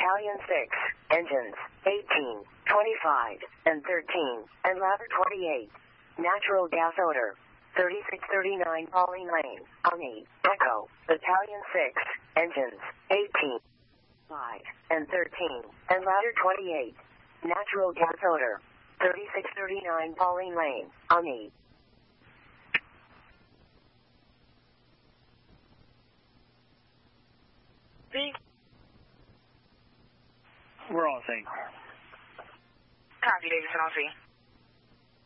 Battalion 6, engines 18, 25, and 13, and ladder 28. Natural gas odor. 3639 Pauline Lane, Omni, Echo, Battalion 6, engines 18, 5, and 13, and ladder 28. Natural gas odor. 3639 Pauline Lane, Omni. We're all sync. Copy, Davidson, I'll see.